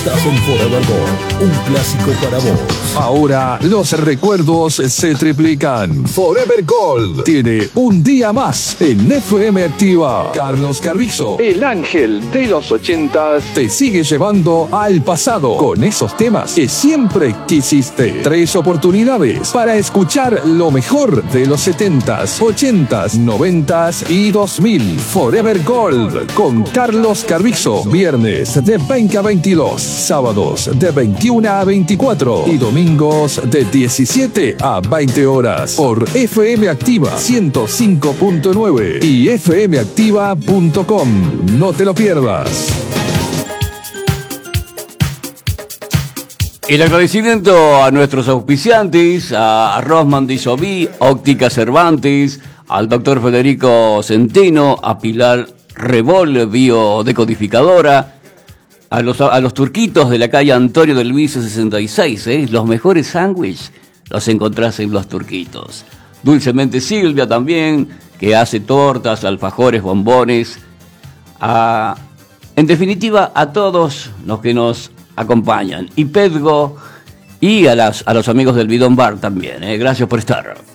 Estás en Forever Gold, un clásico para vos. Ahora los recuerdos se triplican. Forever Gold tiene un día más en FM Activa. Carlos Carrizo, el ángel de los 80s, te sigue llevando al pasado con esos temas que siempre quisiste. 3 oportunidades para escuchar lo mejor de los 70s, 80s, 90s y 2000. Forever Gold con Carlos Carrizo. Viernes de 20 a 22. Sábados de 21 a 24 y domingos de 17 a 20 horas por FM Activa 105.9 y fmactiva.com. No te lo pierdas. El agradecimiento a nuestros auspiciantes, a Rosman Disobí, Óptica Cervantes, al doctor Federico Centeno, a Pilar Rebol, biodecodificadora, a los turquitos de la calle Antonio del Vice 66, los mejores sándwiches los encontrás en los turquitos. Dulcemente Silvia también, que hace tortas, alfajores, bombones. En definitiva, a todos los que nos acompañan. Y Pedgo y a los amigos del Bidón Bar también. Gracias por estar.